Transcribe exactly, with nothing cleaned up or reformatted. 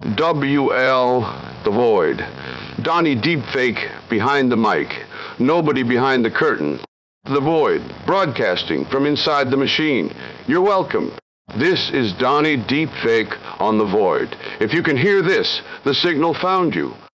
W L, The Void. Donnie Deepfake behind the mic. Nobody behind the curtain. The Void, broadcasting from inside the machine. You're welcome. This is Donnie Deepfake on The Void. If you can hear this, the signal found you.